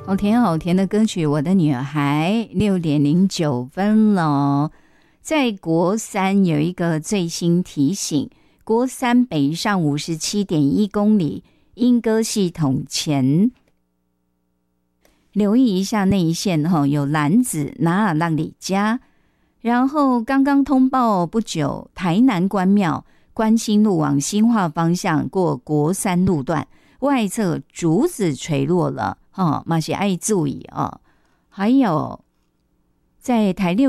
好甜好甜的歌曲，我的女孩6:09了。在国三有一个最新提醒，国三北上57.1公里，莺歌系统前留意一下内线有兰子拿尔浪里家。然后刚刚通报不久，台南关庙关心路往新化方向过国三路段外侧竹子垂落了，马是爱注意哦。还有在台六